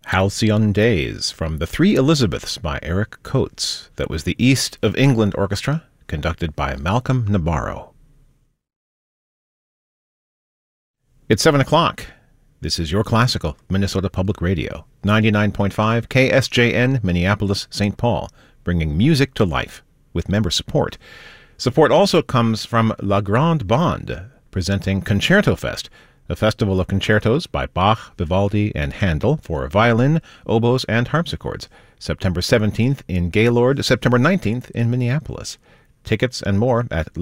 Halcyon Days from The Three Elizabeths by Eric Coates. That was the East of England Orchestra, conducted by Malcolm Nabarro. It's 7 o'clock. This is Your Classical, Minnesota Public Radio, 99.5 KSJN, Minneapolis, St. Paul, bringing music to life with member support. Support also comes from La Grande Bande, presenting Concerto Fest, a festival of concertos by Bach, Vivaldi, and Handel for violin, oboes, and harpsichords, September 17th in Gaylord, September 19th in Minneapolis. Tickets and more at